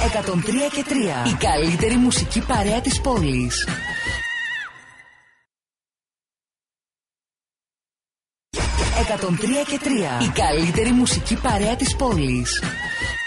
103 και 3. Η καλύτερη μουσική παρέα της πόλης. 103 και 3. Η καλύτερη μουσική παρέα της πόλης.